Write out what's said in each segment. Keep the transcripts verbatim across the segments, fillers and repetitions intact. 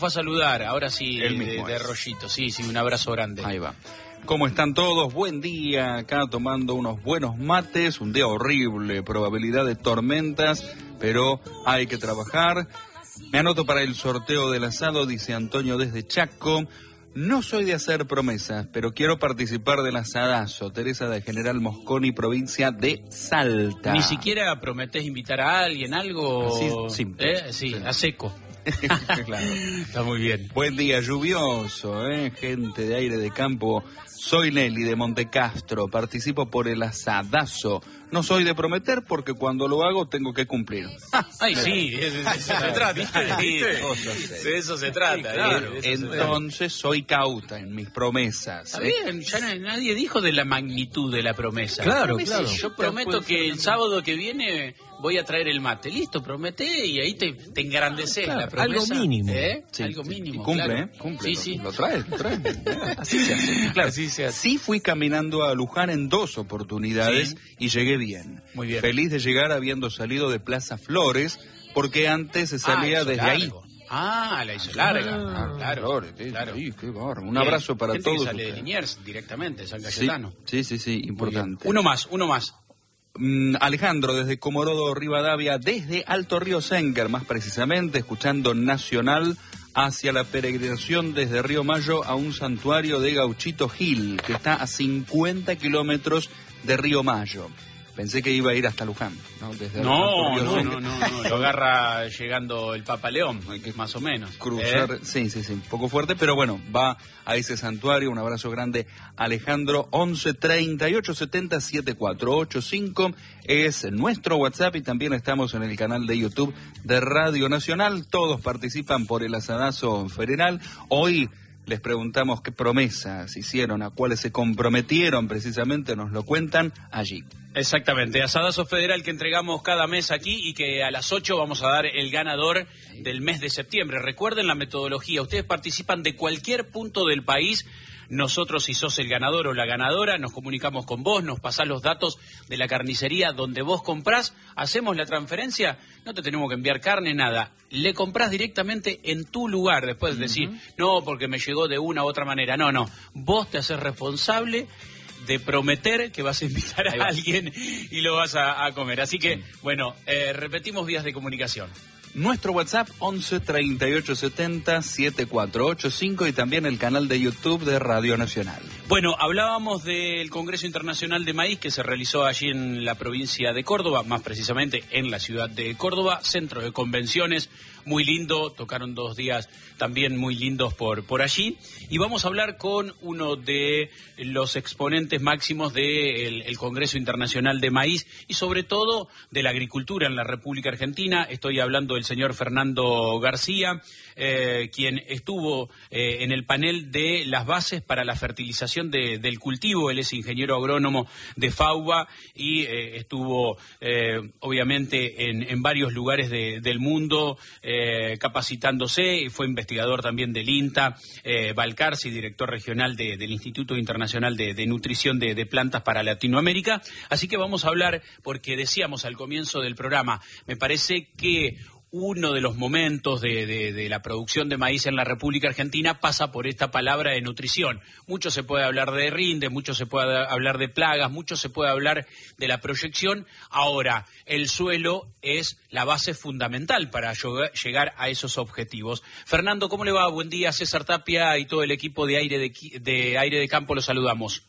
Fue a saludar, ahora sí, El de, mismo de es. Rollito. Sí, sí, un abrazo grande. Ahí va. ¿Cómo están todos? Buen día, acá tomando unos buenos mates, un día horrible, probabilidad de tormentas, pero hay que trabajar. Me anoto para el sorteo del asado, dice Antonio desde Chaco. No soy de hacer promesas, pero quiero participar del asadazo. Teresa de General Mosconi, provincia de Salta. Ni siquiera prometés invitar a alguien, algo... Así, simple. ¿Eh? Sí, Sí. a seco. Claro. Está muy bien. Buen día, lluvioso, ¿eh? Gente de aire de campo. Soy Nelly de Montecastro, participo por el asadazo. No soy de prometer porque cuando lo hago tengo que cumplir. Ay, sí, de eso se trata. ¿Viste? ¿Viste? De eso se trata. Sí, claro. de eso se trata. Entonces soy cauta en mis promesas. Está ¿eh? bien, ya na- nadie dijo de la magnitud de la promesa. Claro, Promesa, claro. Yo prometo que el sábado que viene voy a traer el mate. Listo, promete y ahí te, te engrandeces Claro, la promesa. algo mínimo. ¿Eh? Sí, algo sí. mínimo. Y cumple, claro. ¿eh? Cumple. Sí, lo, sí. Lo trae, lo trae. ¿eh? Así se hace. Claro. Así se hace. Sí fui caminando a Luján en dos oportunidades Sí. y llegué bien. Muy bien. Feliz de llegar habiendo salido de Plaza Flores, porque antes se salía Ah, hizo desde largo. ahí. Ah, la hizo larga. Ah, claro. Flores, sí, claro. sí, qué bárbaro. Un Bien. abrazo para Gente todos que sale de ustedes. Liniers directamente, San Sí, Cayetano. sí, sí, sí, importante. Uno más, uno más. Mm, Alejandro, desde Comorodo, Rivadavia, desde Alto Río Senker, más precisamente, escuchando Nacional hacia la peregrinación desde Río Mayo a un santuario de Gauchito Gil, que está a cincuenta kilómetros de Río Mayo. Pensé que iba a ir hasta Luján, ¿no? Desde No, Alto Río no, Senker. no, no, no, lo agarra llegando el Papa León, más o menos. Cruzar, ¿Eh? sí, sí, sí, un poco fuerte, pero bueno, va a ese santuario. Un abrazo grande, Alejandro. Once treinta y ocho setenta setenta y cuatro ochenta y cinco es nuestro WhatsApp y también estamos en el canal de YouTube de Radio Nacional. Todos participan por el asadazo federal. Hoy les preguntamos qué promesas hicieron, a cuáles se comprometieron, precisamente nos lo cuentan allí. Exactamente, asadazo federal que entregamos cada mes aquí y que a las ocho vamos a dar el ganador del mes de septiembre. Recuerden la metodología, ustedes participan de cualquier punto del país. Nosotros, si sos el ganador o la ganadora, nos comunicamos con vos, nos pasás los datos de la carnicería donde vos comprás, hacemos la transferencia, no te tenemos que enviar carne, nada. Le comprás directamente en tu lugar, después de decir, no, porque me llegó de una u otra manera. No, no, vos te haces responsable de prometer que vas a invitar a alguien y lo vas a, a comer. Así que, bueno, eh, repetimos vías de comunicación. Nuestro WhatsApp once treinta y ocho setenta setenta y cuatro ochenta y cinco y también el canal de YouTube de Radio Nacional. Bueno, hablábamos del Congreso Internacional de Maíz que se realizó allí en la provincia de Córdoba, más precisamente en la ciudad de Córdoba, centro de convenciones, muy lindo, tocaron dos días también muy lindos por, por allí, y vamos a hablar con uno de los exponentes máximos del el Congreso Internacional de Maíz y sobre todo de la agricultura en la República Argentina. Estoy hablando del señor Fernando García, eh, quien estuvo eh, en el panel de las bases para la fertilización de, del cultivo. Él es ingeniero agrónomo de FAUBA y eh, estuvo eh, obviamente en, en varios lugares de, del mundo eh, capacitándose, y fue investigador también del INTA, eh, Balcarce, director regional de, del Instituto Internacional de, de Nutrición de, de Plantas para Latinoamérica. Así que vamos a hablar, porque decíamos al comienzo del programa, me parece que uno de los momentos de, de, de la producción de maíz en la República Argentina pasa por esta palabra de nutrición. Mucho se puede hablar de rinde, mucho se puede hablar de plagas, mucho se puede hablar de la proyección. Ahora, el suelo es la base fundamental para llegar a esos objetivos. Fernando, ¿cómo le va? Buen día, César Tapia y todo el equipo de Aire de, de, Aire de Campo, los saludamos.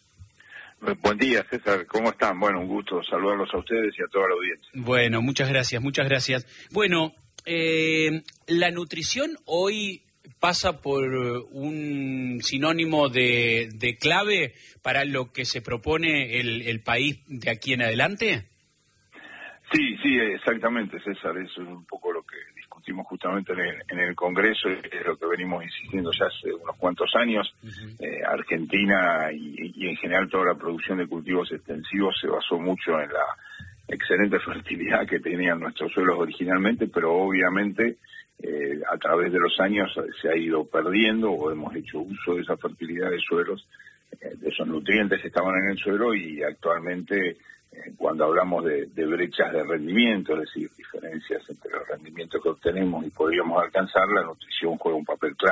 Buen día, César. ¿Cómo están? Bueno, un gusto saludarlos a ustedes y a toda la audiencia. Bueno, muchas gracias, muchas gracias. Bueno, eh, la nutrición hoy pasa por un sinónimo de, de clave para lo que se propone el, el país de aquí en adelante. Sí, sí, exactamente, César. Eso es un poco lo que discutimos justamente en el, en el Congreso, y es lo que venimos insistiendo ya hace unos cuantos años. Uh-huh. eh, Argentina y, y en general toda la producción de cultivos extensivos se basó mucho en la excelente fertilidad que tenían nuestros suelos originalmente, pero obviamente eh, a través de los años se ha ido perdiendo, o hemos hecho uso de esa fertilidad de suelos, eh, de esos nutrientes que estaban en el suelo, y actualmente eh, cuando hablamos de, de brechas de rendimiento, es decir, diferencias entre los rendimientos que obtenemos y podríamos alcanzar, la nutrición juega un papel clave.